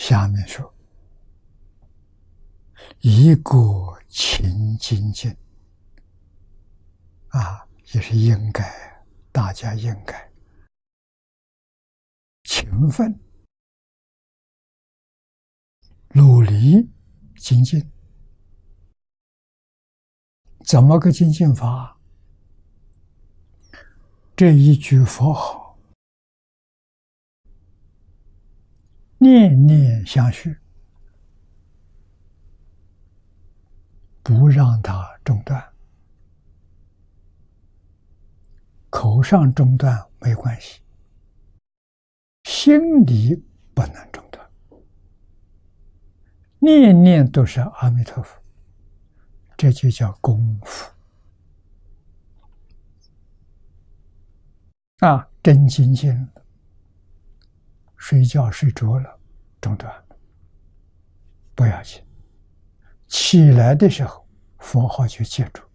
下面说，一个勤精进也是应该，大家应该勤奋努力精进。怎么个精进法？这一句佛号，念念相续，不让它中断。口上中断没关系，心里不能中断，念念都是阿弥陀佛，这就叫功夫真精进了。睡觉睡着了，中断了，不要紧，起来的时候佛号就记住，